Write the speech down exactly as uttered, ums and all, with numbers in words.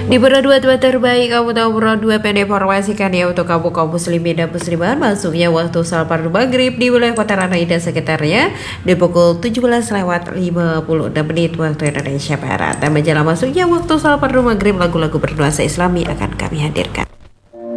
Di berdua dua terbaik kamu tahu berdua pen informasikan ya untuk kamu kaum muslimin dan muslimat masuknya waktu salat fardu maghrib di wilayah kota Ranai dan sekitarnya di pukul tujuh belas lewat lima puluh enam menit waktu Indonesia Barat. Dan menjelang masuknya waktu salat fardu maghrib lagu-lagu bernuansa Islami akan kami hadirkan.